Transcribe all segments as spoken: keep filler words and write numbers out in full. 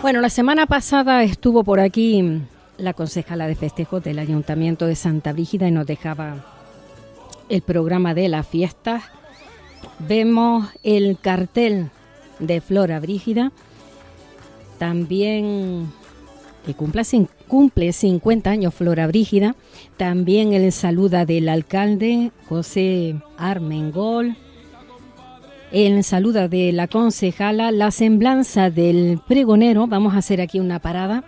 Bueno, la semana pasada estuvo por aquí la concejala de festejos del Ayuntamiento de Santa Brígida y nos dejaba el programa de las fiestas. Vemos el cartel de Flora Brígida, también que cumple, cumple cincuenta años Flora Brígida, también el saluda del alcalde José Armengol, el saluda de la concejala, la semblanza del pregonero. Vamos a hacer aquí una parada.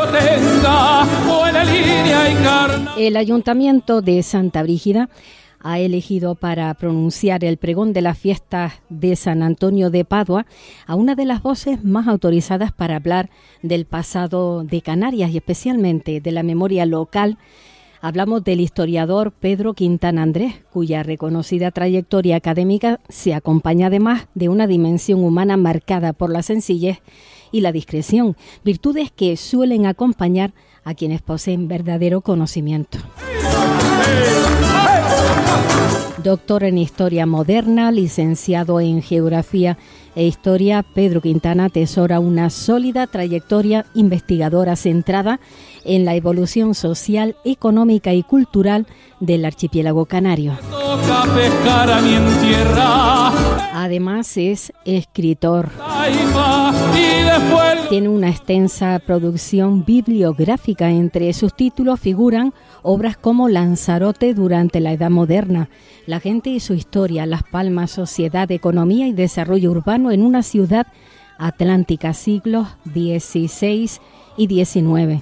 El Ayuntamiento de Santa Brígida ha elegido para pronunciar el pregón de las fiestas de San Antonio de Padua a una de las voces más autorizadas para hablar del pasado de Canarias y especialmente de la memoria local. Hablamos del historiador Pedro Quintana Andrés, cuya reconocida trayectoria académica se acompaña además de una dimensión humana marcada por la sencillez y la discreción, virtudes que suelen acompañar a quienes poseen verdadero conocimiento. Doctor en Historia Moderna, licenciado en Geografía e Historia, Pedro Quintana atesora una sólida trayectoria investigadora centrada en la evolución social, económica y cultural del archipiélago canario. Además es escritor. Tiene una extensa producción bibliográfica. Entre sus títulos figuran obras como Lanzarote durante la Edad Moderna, La gente y su historia, Las Palmas, Sociedad, Economía y Desarrollo Urbano en una ciudad atlántica, siglos dieciséis y diecinueve.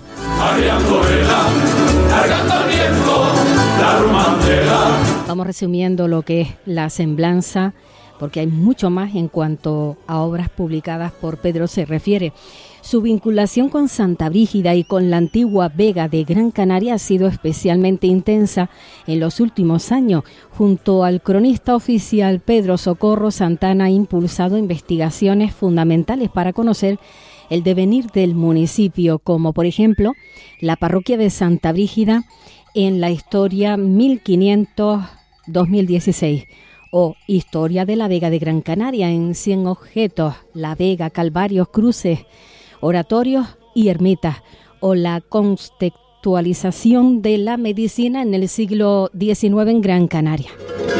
Vamos resumiendo lo que es la semblanza, porque hay mucho más en cuanto a obras publicadas por Pedro se refiere. Su vinculación con Santa Brígida y con la antigua Vega de Gran Canaria ha sido especialmente intensa en los últimos años. Junto al cronista oficial Pedro Socorro Santana ha impulsado investigaciones fundamentales para conocer el devenir del municipio, como por ejemplo la parroquia de Santa Brígida en la historia mil quinientos a dos mil dieciséis. O Historia de la Vega de Gran Canaria en cien objetos, La Vega, Calvarios, Cruces, Oratorios y Ermitas, o la contextualización de la medicina en el siglo diecinueve en Gran Canaria.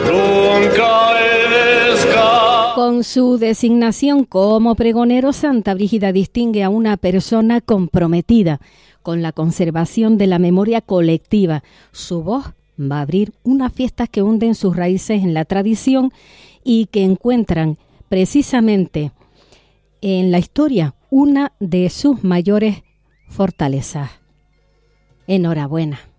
Con su designación como pregonero, Santa Brígida distingue a una persona comprometida con la conservación de la memoria colectiva. Su voz va a abrir unas fiestas que hunden sus raíces en la tradición y que encuentran precisamente en la historia una de sus mayores fortalezas. Enhorabuena.